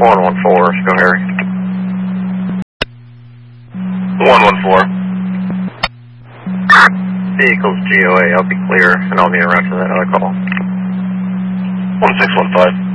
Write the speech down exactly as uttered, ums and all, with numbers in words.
one one four, go Harry. one one four. Vehicles G O A, I'll be clear, and I'll be around for that other call. one six one five.